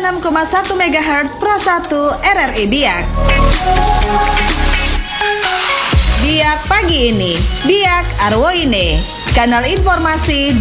96,1 MHz Pro 1 RRI Biak. Biak pagi ini, Biak Arwoine, kanal informasi